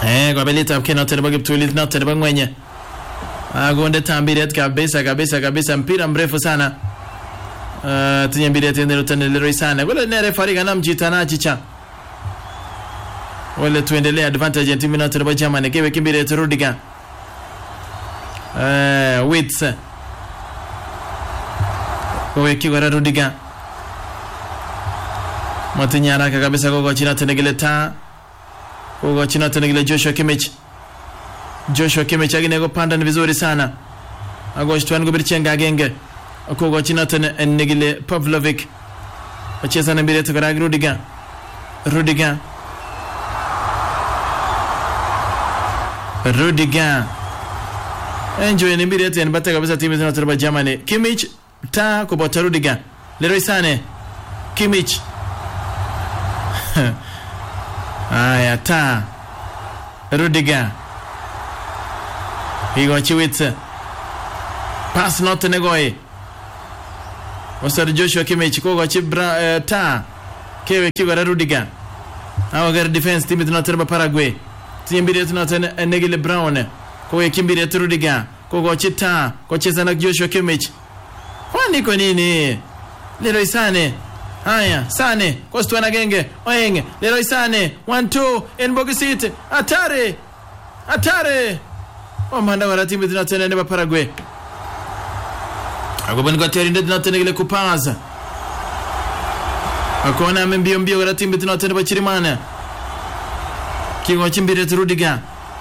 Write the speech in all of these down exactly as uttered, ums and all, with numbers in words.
Eh kwa belita mkenote nebo Kiptulit note nebo Ngwenye. Agonde tambiret kabisa kabisa kabisa mpira mrefu sana. Uh, tinye mbiret ndero tene Leroy Sane. Wale ne referee kana mjitana chicha. Wale tuendelee advantage ya timu note nebo Germany kewe kimbiret Rudiger. Eh uh, Wits. Kwa kiwara Rudiger. Matinyara kabisa gogo china tenegele ta. Gogo china tenegele Joshua Kimmich. Joshua Kimmich aginego panda ni vizuri sana. Agosh tuan gobirichenga genge. Gogo china tenegele Pavlovic. Wacheza na mbele tukara Rudiger. Rudiger. Rudiger. Enjoy ni mbele tena bata kabisa timu zinazotoka Germany. Kimmich ta kubota Rudiger. Leroy Sane. Kimmich. Aya ta Rudiger Higo Chiwitz Pass not negoi Wasar Joshua Kimmich Kogo Chibra uh, ta Kewe kigo Rudiger Awa gara defense team tunaterba Paraguay Timbire tunatene negile Brown Kowe kimbire Rudiger Kogo chita Kocheza na Joshua Kimmich Kwani kwa nini Leroy Sane Haya, Sane, kostu wana genge, oenge, Leroy Sane, one, two, Nbogi City, atare, atare. Omanda wala timu tunatene neba Paraguay. Agobani kwa teri nde tunatene gile kupaza. Akona mbio mbio wala timu tunatene neba Chirimana. Kigo chimbire Rudiger.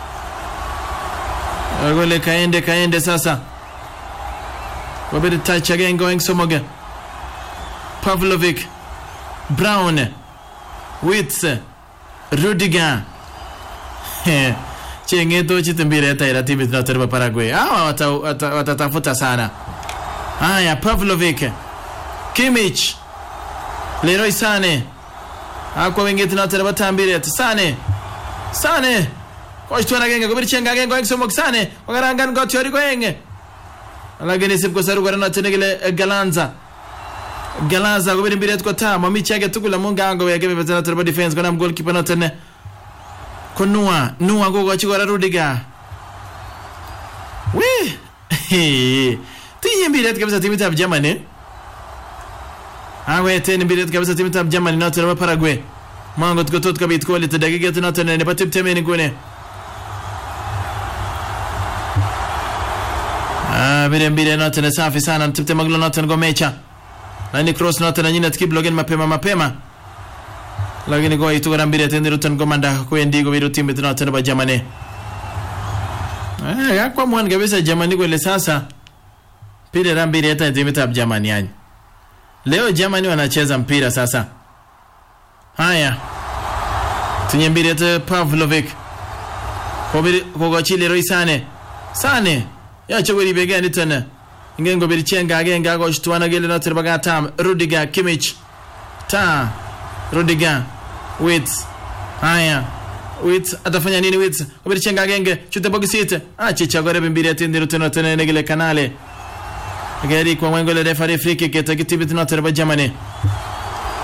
Agole kaende kaende sasa. Wabedi touch again going somoge. Pavlovic, Brown, Wits, Rudiger. Chenge to chitimbire taira timu tunaterba Paraguay. Hawa watatafuta sana. Haya, Pavlovic, Kimmich, Leroy Sane. Akwa wengi tunaterba tambire Sane. Sane. Kwa shtuana genge gobirichenga genge kwa somo Sane. Wagarangana kwa teori kwa yenge. Alageni sipko saru kwa tenegele Galanza. Galaza gobiri mbiret ko ta mami chage tukula mungango ya gebe betana turba defense kona goalkeeper notene konua nuwa gogo chigora Rudiger we tiye mbiret kabisa timu ya Germany awe tena mbiret kabisa timu ya Germany notene Paraguay mango tukotot kabit ko lite dakika tunatene ne patip temeni kone ah bire mbire notene safi sana tipte maglo notene gomecha Nani cross nota na nyina tikiblogen mapema mapema. Lakini kwa itu kana mbire tende rutan komanda kwendi go biru timu tunatenda ba Germany. Eh yakwa mwan kabisa Germany kwa ile sasa. Pile rambire hata timu ya Germany yani. Leo Germany wanacheza mpira sasa. Haya. Tunyembire hata Pavlovic. Kobiri kogo chile Leroy Sane. Sane. Ya chogori begani tena. Ngengo birichenga agenga go shtuana gele no terbaga tam Rudiger Kimmich ta Rudiger Wits haya Wits atafanya nini Wits birichenga agenge chute bogisite ah chicha gore bimbiri atindiro teno teno gele kanale gari kwa mwengo le referee free kick etakitibi teno terba Germany